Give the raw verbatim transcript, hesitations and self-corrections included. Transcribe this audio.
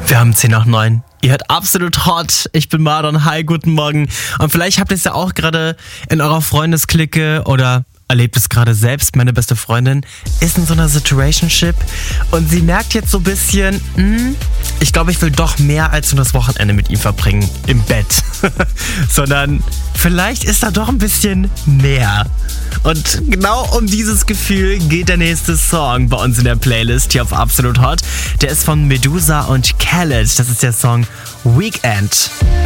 Wir haben zehn nach neun. Ihr hört Absolut Hot. Ich bin Mardon. Hi, guten Morgen. Und vielleicht habt ihr es ja auch gerade in eurer Freundesklicke oder erlebt es gerade selbst. Meine beste Freundin ist in so einer Situationship und sie merkt jetzt so ein bisschen, hm, ich glaube, ich will doch mehr als nur das Wochenende mit ihm verbringen im Bett. Sondern vielleicht ist da doch ein bisschen mehr. Und genau um dieses Gefühl geht der nächste Song bei uns in der Playlist hier auf Absolut Hot. Der ist von Medusa und Khaled. Das ist der Song Weekend.